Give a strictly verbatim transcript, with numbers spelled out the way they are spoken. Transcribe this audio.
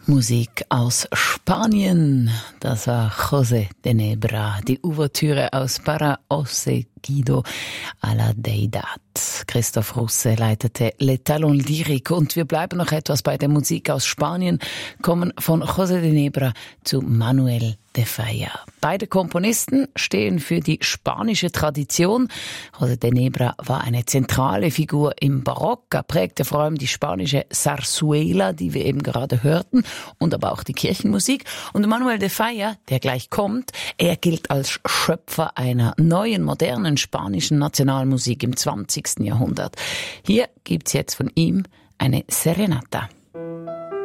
Musik aus Spanien, das war José de Nebra, die Ouvertüre aus Para Ose Guido a la Deidad. Christoph Russe leitete Le Talon Lyrique und wir bleiben noch etwas bei der Musik aus Spanien, kommen von José de Nebra zu Manuel de Falla. Beide Komponisten stehen für die spanische Tradition. José de Nebra war eine zentrale Figur im Barock. Er prägte vor allem die spanische Zarzuela, die wir eben gerade hörten, und aber auch die Kirchenmusik. Und Manuel de Falla, der gleich kommt, er gilt als Schöpfer einer neuen, modernen spanischen Nationalmusik im zwanzigsten Jahrhundert. Hier gibt's jetzt von ihm eine Serenata.